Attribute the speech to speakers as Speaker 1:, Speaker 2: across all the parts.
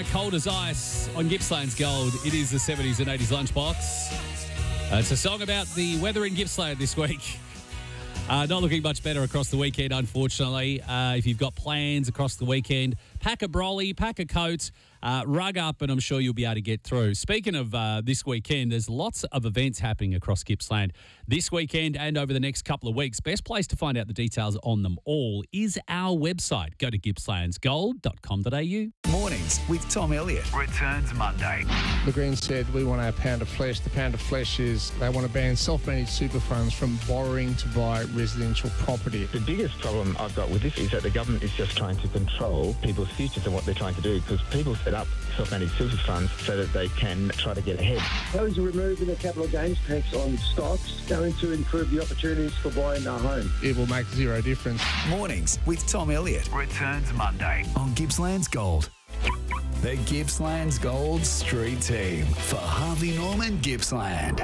Speaker 1: Cold as Ice on Gippsland's Gold. It is the 70s and 80s lunchbox. It's a song about the weather in Gippsland this week. Not looking much better across the weekend, unfortunately. If you've got plans across the weekend, pack a brolly, pack a coat, rug up, and I'm sure you'll be able to get through. Speaking of this weekend, there's lots of events happening across Gippsland this weekend and over the next couple of weeks. Best place to find out the details on them all is our website. Go to gippslandsgold.com.au.
Speaker 2: Mornings with Tom Elliott. Returns Monday.
Speaker 3: The Greens said we want our pound of flesh. The pound of flesh is they want to ban self-managed super funds from borrowing to buy residential property.
Speaker 4: The biggest problem I've got with this is that the government is just trying to control people's futures and what they're trying to do, because people set up self-managed super funds so that they can try to get ahead.
Speaker 5: How is removing the capital gains tax on stocks going to improve the opportunities for buying a home?
Speaker 3: It will make zero difference.
Speaker 2: Mornings with Tom Elliott. Returns Monday on Gippsland's Gold. The Gippsland's Gold Street Team for Harvey Norman Gippsland.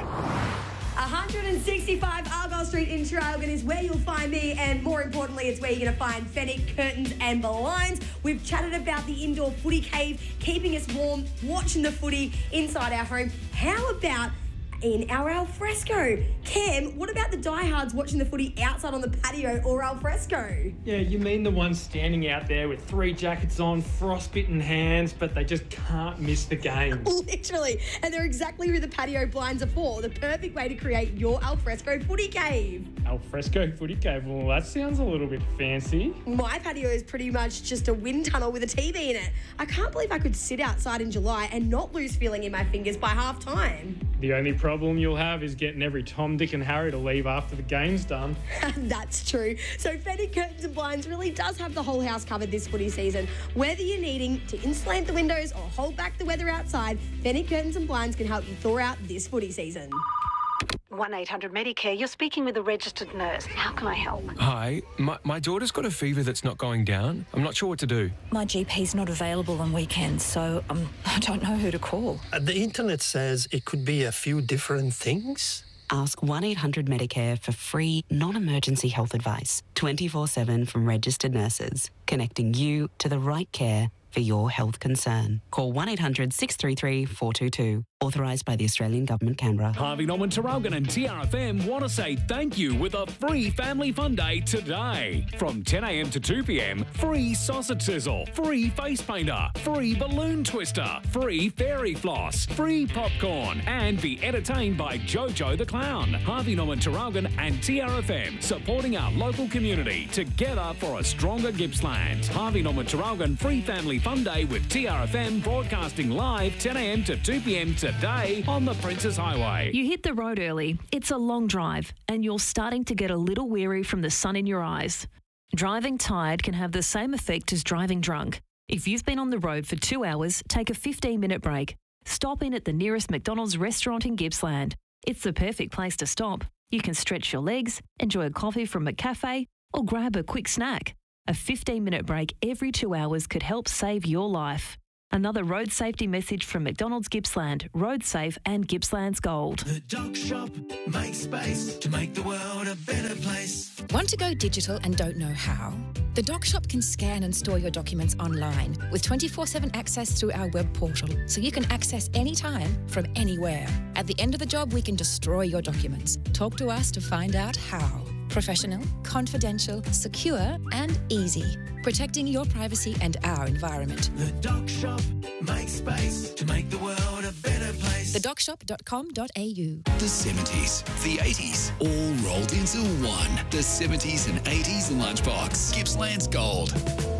Speaker 6: 165 Argyle Street in Traralgon is where you'll find me, and more importantly, it's where you're going to find Fenwick Curtains and Blinds. We've chatted about the indoor footy cave, keeping us warm, watching the footy inside our home. How about in our alfresco? Cam, what about the diehards watching the footy outside on the patio or alfresco?
Speaker 7: Yeah, you mean the ones standing out there with 3 jackets on, frostbitten hands, but they just can't miss the game.
Speaker 6: Literally, and they're exactly who the patio blinds are for. The perfect way to create your alfresco footy cave.
Speaker 7: Alfresco footy cave? Well, that sounds a little bit fancy.
Speaker 6: My patio is pretty much just a wind tunnel with a TV in it. I can't believe I could sit outside in July and not lose feeling in my fingers by half time.
Speaker 7: The only problem you'll have is getting every Tom, Dick and Harry to leave after the game's done.
Speaker 6: That's true. So Fenwick Curtains and Blinds really does have the whole house covered this footy season. Whether you're needing to insulate the windows or hold back the weather outside, Fenwick Curtains and Blinds can help you thaw out this footy season.
Speaker 8: 1-800 Medicare, you're speaking with a registered nurse. How can I help?
Speaker 9: Hi, my daughter's got a fever that's not going down. I'm not sure what to do.
Speaker 10: My GP's not available on weekends, so I don't know who to call.
Speaker 11: The internet says it could be a few different things.
Speaker 12: Ask 1-800 Medicare for free, non-emergency health advice, 24/7 from registered nurses, connecting you to the right care for your health concern. Call 1-800 633 422. Authorised by the Australian Government, Canberra.
Speaker 1: Harvey Norman, Traralgon and TRFM want to say thank you with a free Family Fun Day today. From 10 a.m. to 2 p.m, free sausage sizzle, free face painter, free balloon twister, free fairy floss, free popcorn, and be entertained by Jojo the Clown. Harvey Norman, Traralgon and TRFM, supporting our local community together for a stronger Gippsland. Harvey Norman, Traralgon free Family Fun Day with TRFM broadcasting live 10 a.m. to 2 p.m. today on the Princes Highway.
Speaker 13: You hit the road early. It's a long drive and you're starting to get a little weary from the sun in your eyes. Driving tired can have the same effect as driving drunk. If you've been on the road for 2 hours, take a 15-minute break. Stop in at the nearest McDonald's restaurant in Gippsland. It's the perfect place to stop. You can stretch your legs, enjoy a coffee from McCafe, or grab a quick snack. A 15-minute break every 2 hours could help save your life. Another road safety message from McDonald's Gippsland, Road Safe and Gippsland's Gold.
Speaker 14: The Doc Shop makes space to make the world a better place.
Speaker 15: Want to go digital and don't know how? The Doc Shop can scan and store your documents online with 24/7 access through our web portal, so you can access anytime from anywhere. At the end of the job, we can destroy your documents. Talk to us to find out how. Professional, confidential, secure and easy. Protecting your privacy and our environment.
Speaker 14: The Doc Shop makes space to make the world a better place.
Speaker 15: thedocshop.com.au.
Speaker 2: The 70s, the 80s, all rolled into one. The 70s and 80s lunchbox. Gippsland's Gold.